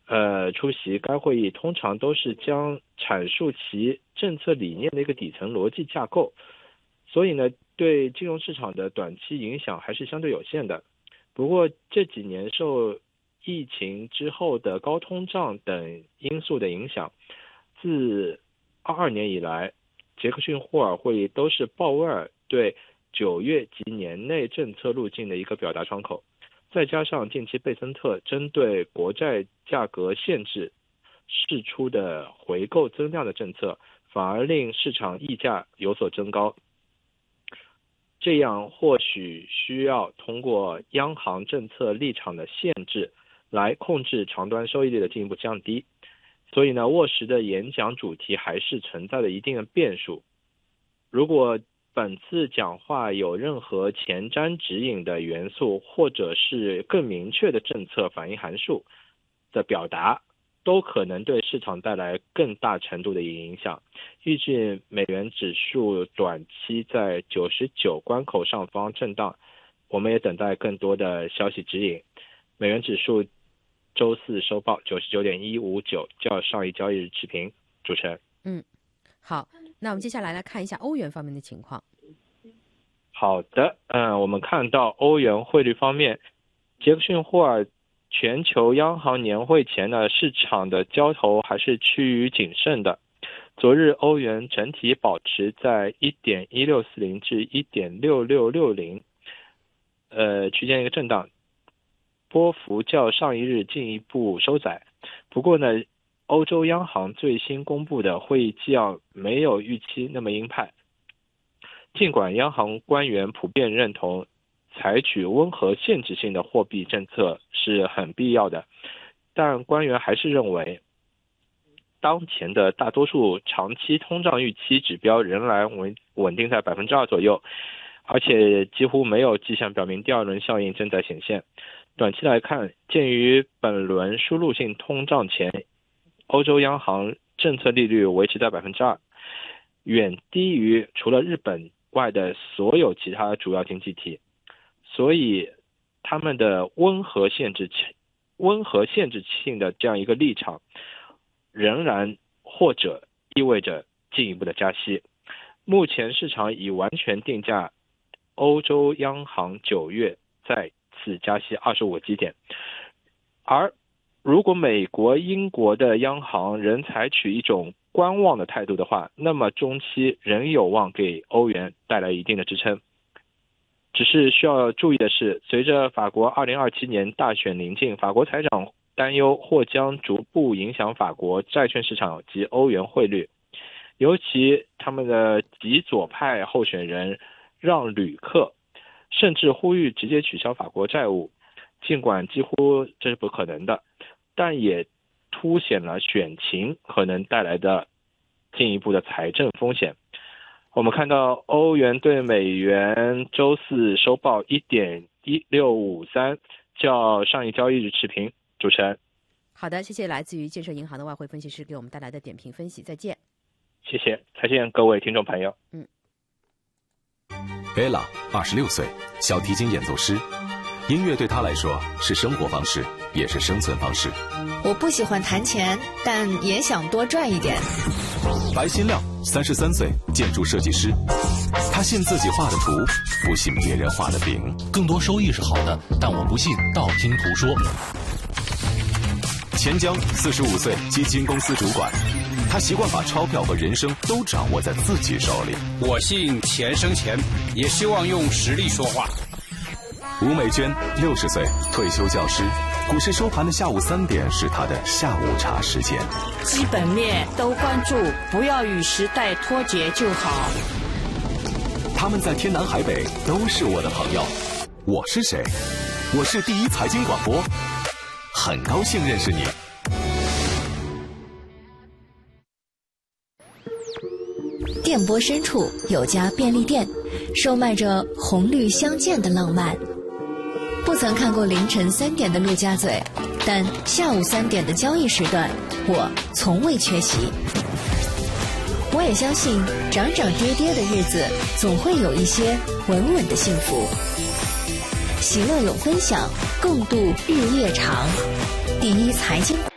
出席该会议，通常都是将阐述其政策理念的一个底层逻辑架构，所以呢，对金融市场的短期影响还是相对有限的。不过这几年受疫情之后的高通胀等因素的影响，自22年以来，杰克逊霍尔会议都是鲍威尔对9月及年内政策路径的一个表达窗口。再加上近期贝森特针对国债价格限制释出的回购增量的政策，反而令市场溢价有所增高。这样或许需要通过央行政策立场的限制来控制长端收益率的进一步降低。所以呢，沃什的演讲主题还是存在着一定的变数。如果本次讲话有任何前瞻指引的元素，或者是更明确的政策反应函数的表达，都可能对市场带来更大程度的影响。预计美元指数短期在99关口上方震荡，我们也等待更多的消息指引。美元指数周四收报99.159，较上一交易日持平。主持人。 好，那我们接下来看一下欧元方面的情况。 好的，我们看到欧元汇率方面，杰克逊霍尔全球央行年会前呢，市场的交投还是趋于谨慎的。昨日欧元整体保持在 1.1640 至 1.6660 区间一个震荡，波幅较上一日进一步收窄。不过呢，欧洲央行最新公布的会议纪要没有预期那么鹰派。尽管央行官员普遍认同采取温和限制性的货币政策是很必要的，但官员还是认为当前的大多数长期通胀预期指标仍然稳定在 2% 左右，而且几乎没有迹象表明第二轮效应正在显现。短期来看，鉴于本轮输入性通胀前，欧洲央行政策利率维持在 2%， 远低于除了日本外的所有其他主要经济体，所以他们的温和限制性的这样一个立场，仍然或者意味着进一步的加息。目前市场已完全定价欧洲央行9月再次加息25个基点，而如果美国、英国的央行仍采取一种观望的态度的话，那么中期仍有望给欧元带来一定的支撑。只是需要注意的是，随着法国2027年大选临近，法国财长担忧或将逐步影响法国债券市场及欧元汇率，尤其他们的极左派候选人让吕克甚至呼吁直接取消法国债务，尽管几乎这是不可能的，但也凸显了选情可能带来的进一步的财政风险。我们看到欧元对美元周四收报 1.1653， 较上一交易日持平。主持人。 好的，谢谢来自于建设银行的外汇分析师给我们带来的点评分析，再见。 谢谢，再见各位听众朋友。 Ella 26岁，小提琴演奏师。音乐对她来说是生活方式，也是生存方式。 我不喜欢弹钱，但也想多赚一点。 白新亮33岁，建筑设计师。他信自己画的图，不信别人画的饼。 更多收益是好的，但我不信道听途说。 钱江45岁，基金公司主管。他习惯把钞票和人生都掌握在自己手里。 我信钱生钱，也希望用实力说话。 吴美娟60岁，退休教师。股市收盘的下午3点是他的下午茶时间。 基本面都关注，不要与时代脱节就好。 他们在天南海北都是我的朋友。我是谁？我是第一财经广播，很高兴认识你。 电波深处有家便利店，售卖着红绿相间的浪漫。不曾看过凌晨3点的陆家嘴，但下午3点的交易时段，我从未缺席。我也相信，涨涨跌跌的日子，总会有一些稳稳的幸福。喜乐有分享，共度日夜长。第一财经。